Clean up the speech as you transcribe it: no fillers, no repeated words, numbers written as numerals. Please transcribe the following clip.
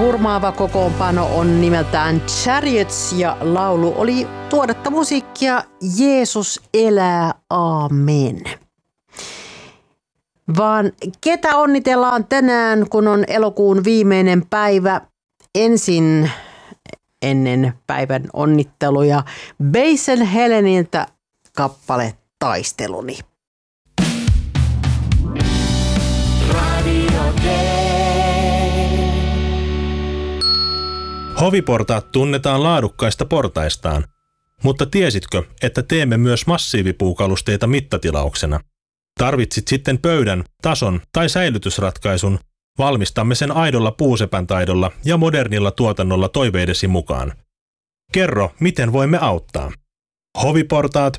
hurmaava kokoonpano on nimeltään Chariots ja laulu oli tuoretta musiikkia Jeesus elää, aamen. Vaan ketä onnitellaan tänään, kun on elokuun viimeinen päivä? Ensin ennen päivän onnitteluja Basil Heleniltä kappale Taisteluni. Hoviportaat tunnetaan laadukkaista portaistaan, mutta tiesitkö, että teemme myös massiivipuukalusteita mittatilauksena? Tarvitsit sitten pöydän, tason tai säilytysratkaisun, valmistamme sen aidolla puusepän taidolla ja modernilla tuotannolla toiveidesi mukaan. Kerro, miten voimme auttaa. Hoviportaat